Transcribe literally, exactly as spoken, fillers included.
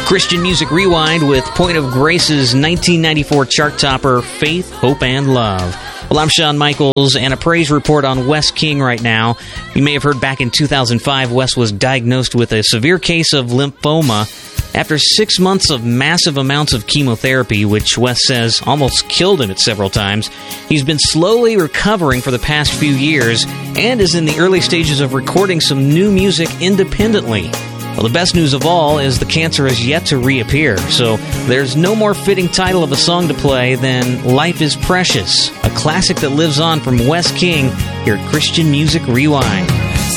Christian Music Rewind with Point of Grace's nineteen ninety-four chart topper, Faith, Hope, and Love. Well, I'm Shawn Michaels, and a praise report on Wes King right now. You may have heard back in two thousand five, Wes was diagnosed with a severe case of lymphoma after six months of massive amounts of chemotherapy, which Wes says almost killed him at several times. He's been slowly recovering for the past few years and is in the early stages of recording some new music independently. Well, the best news of all is the cancer has yet to reappear, so there's no more fitting title of a song to play than Life is Precious, a classic that lives on from Wes King here at Christian Music Rewind.